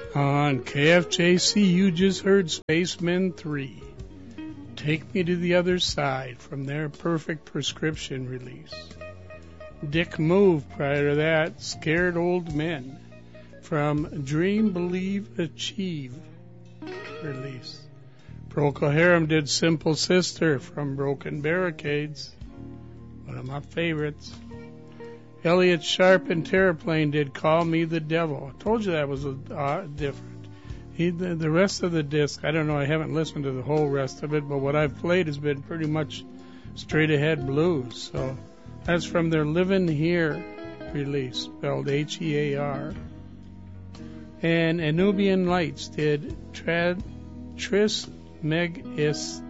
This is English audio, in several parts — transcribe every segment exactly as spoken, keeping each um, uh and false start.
On K F J C, you just heard Spacemen three. Take Me to the Other Side from their Perfect Prescription release. Dick Move prior to that, Scared Old Men from Dream, Believe, Achieve release. Procol Harum did Simple Sister from Broken Barricades, one of my favorites. Elliott Sharp and Terraplane did Call Me the Devil. I told you that was uh, different. He, the, the rest of the disc, I don't know, I haven't listened to the whole rest of it, but what I've played has been pretty much straight ahead blues. So that's from their Livin' Here release, spelled H E A R. And Anubian Lights did Trad, Tris Megistus.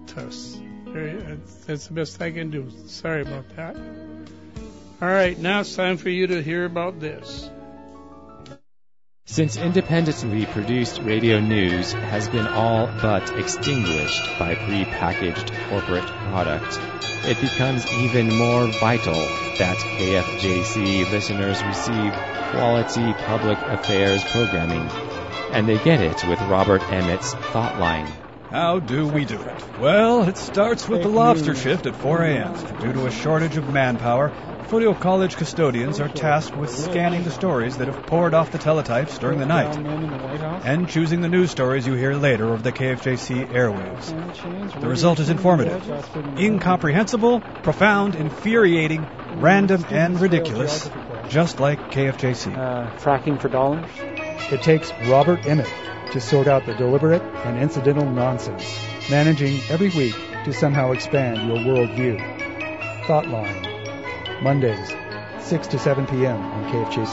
That's the best I can do. Sorry about that. All right, now it's time for you to hear about this. Since independently produced radio news has been all but extinguished by pre-packaged corporate product, it becomes even more vital that K F J C listeners receive quality public affairs programming, and they get it with Robert Emmett's Thoughtline. How do we do it? Well, it starts with the lobster shift at four a.m. Due to a shortage of manpower, Foothill College custodians are tasked with scanning the stories that have poured off the teletypes during the night and choosing the news stories you hear later over the K F J C airwaves. The result is informative, incomprehensible, profound, infuriating, random, and ridiculous, just like K F J C. Uh, fracking for dollars? It takes Robert Emmett to sort out the deliberate and incidental nonsense, managing every week to somehow expand your worldview. Thoughtline. Mondays, six to seven p.m. on K F J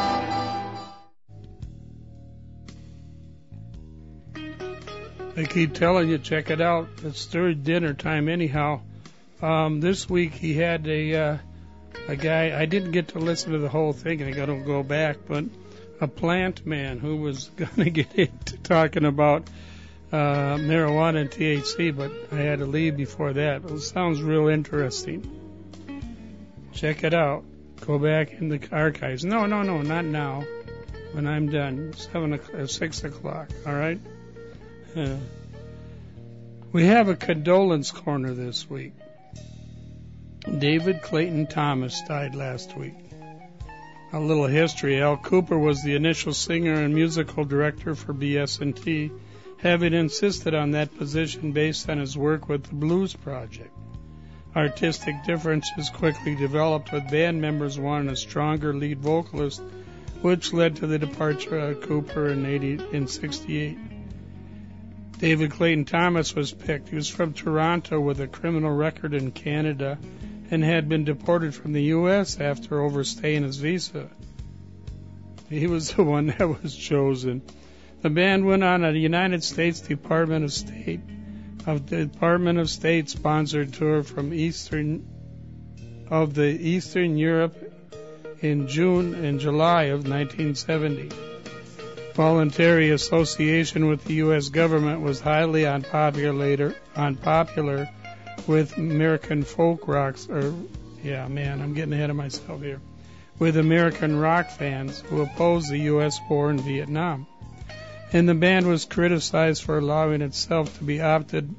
C. They keep telling you, check it out. It's during dinner time anyhow. Um, this week he had a uh, a guy, I didn't get to listen to the whole thing, and I got to go back, but a plant man who was going to get into talking about uh, marijuana and T H C, but I had to leave before that. It sounds real interesting. Check it out. Go back in the archives. No, no, no, not now. When I'm done, seven o'clock, six o'clock. All right. Uh, we have a condolence corner this week. David Clayton Thomas died last week. A little history. Al Cooper was the initial singer and musical director for B S and T, having insisted on that position based on his work with the Blues Project. Artistic differences quickly developed, with band members wanting a stronger lead vocalist, which led to the departure of Cooper in eighty in sixty-eight. David Clayton Thomas was picked. He was from Toronto with a criminal record in Canada and had been deported from the U S after overstaying his visa. He was the one that was chosen. The band went on a United States Department of State of the Department of State sponsored tour from Eastern of the Eastern Europe in June and July of nineteen seventy. Voluntary association with the U S government was highly unpopular, unpopular with American folk rocks, or yeah, man, I'm getting ahead of myself here, with American rock fans who opposed the U S war in Vietnam. And the band was criticized for allowing itself to be opted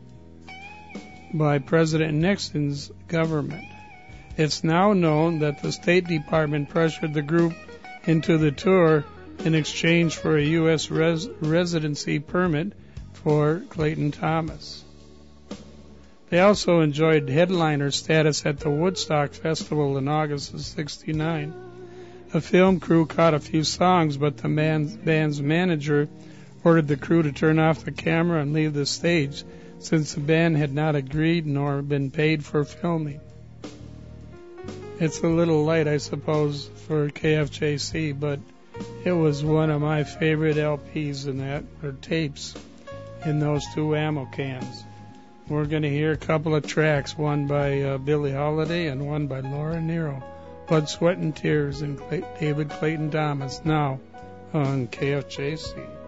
by President Nixon's government. It's now known that the State Department pressured the group into the tour in exchange for a U S res- residency permit for Clayton Thomas. They also enjoyed headliner status at the Woodstock Festival in August of sixty-nine. A film crew caught a few songs, but the man's, band's manager ordered the crew to turn off the camera and leave the stage, since the band had not agreed nor been paid for filming. It's a little light, I suppose, for K F J C, but it was one of my favorite L Ps in that, or tapes, in those two ammo cans. We're going to hear a couple of tracks, one by uh, Billie Holiday and one by Laura Nyro. Blood, Sweat, and Tears, and Clay- David Clayton Thomas, now on K F J C.